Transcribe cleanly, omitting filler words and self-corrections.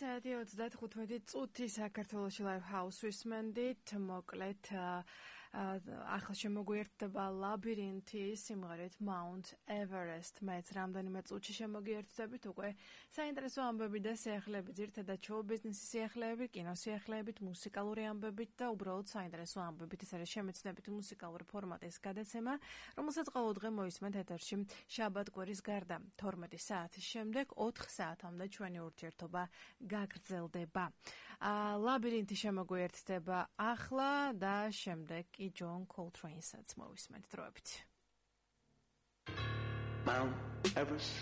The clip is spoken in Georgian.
საათი 35 წუთი საქართველოში live house ვისმენდით, მოკლედ ახლა შემოგვიერთდება ლაბირინთი სიმღერით Mount Everest. მეც რამდენიმე წუთში შემოგიერთდებით უკვე საინტერესო ამბები და სიახლეები, ძირითადად შოუ ბიზნესის სიახლეები, კინოსიახლეებით, მუსიკალური ამბებით და უბრალოდ საინტერესო ამბებით. ეს არის შემეცნებით მუსიკალური ფორმატის გადაცემა, რომელსაც ყოველდღე მოისმენთ ეთერში შაბათ-კვირის გარდა 12 საათის შემდეგ 4 საათამდე ჩვენი ურთიერთობა გაგრძელდება. ლაბირინთი შემოგვიერთდება ახლა და შემდეგ კი John Coltrane's-აც მოვისმენთ დროებით. Mount Everest